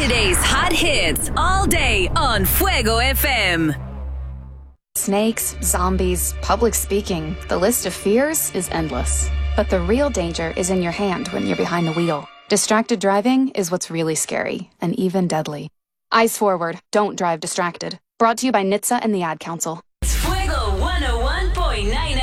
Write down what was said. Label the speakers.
Speaker 1: Today's hot hits all day on Fuego FM.
Speaker 2: Snakes, zombies, public speaking. The list of fears is endless. But the real danger is in your hand when you're behind the wheel. Distracted driving is what's really scary and even deadly. Eyes forward. Don't drive distracted. Brought to you by NHTSA and the Ad Council.
Speaker 1: Fuego 101.9